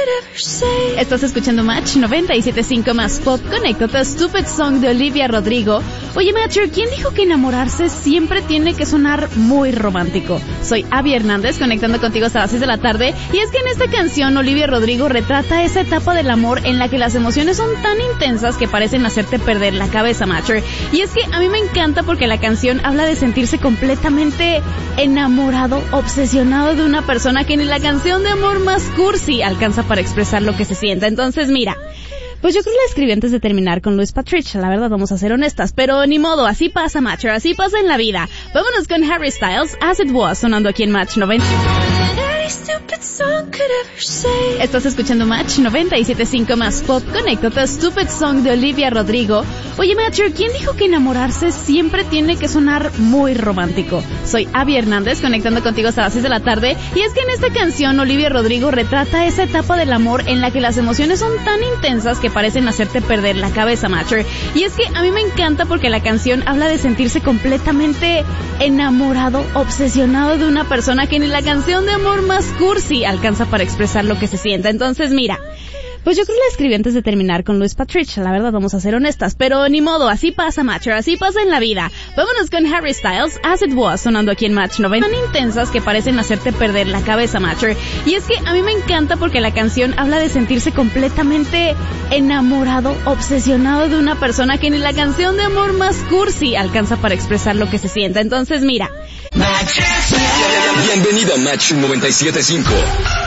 Estás escuchando Match 97.5 más pop. Conéctate a Stupid Song de Olivia Rodrigo. Oye, Matcher, ¿quién dijo que enamorarse siempre tiene que sonar muy romántico? Soy Abby Hernández, conectando contigo hasta las 6 de la tarde. Y es que en esta canción Olivia Rodrigo retrata esa etapa del amor en la que las emociones son tan intensas que parecen hacerte perder la cabeza, Matcher. Y es que a mí me encanta porque la canción habla de sentirse completamente enamorado, obsesionado de una persona que ni la canción de amor más cursi alcanza para expresar lo que se sienta. Entonces, mira, pues yo creo que la escribí antes de terminar con Luis Patricia, la verdad, vamos a ser honestas, pero ni modo, así pasa, Matcher, así pasa en la vida. Vámonos con Harry Styles, As It Was, sonando aquí en Match 90. Estás escuchando Match 97.5 más pop. Conéctate a Stupid Song de Olivia Rodrigo. Oye, Matcher, ¿quién dijo que enamorarse siempre tiene que sonar muy romántico? Soy Abby Hernández, conectando contigo hasta las 6 de la tarde. Y es que en esta canción Olivia Rodrigo retrata esa etapa del amor en la que las emociones son tan intensas que parecen hacerte perder la cabeza, Matcher. Y es que a mí me encanta porque la canción habla de sentirse completamente enamorado, obsesionado de una persona que ni la canción de amor más cursi alcanza para expresar lo que se sienta. Entonces, mira, pues yo creo que la escribí antes de terminar con Luis Patricia, la verdad, vamos a ser honestas, pero ni modo, así pasa, Matcher, así pasa en la vida. Vámonos con Harry Styles, As It Was, sonando aquí en Match 90. Tan intensas que parecen hacerte perder la cabeza, Matcher. Y es que a mí me encanta porque la canción habla de sentirse completamente enamorado, obsesionado de una persona que ni la canción de amor más cursi alcanza para expresar lo que se sienta. Entonces, mira, Bienvenido a Match 97.5.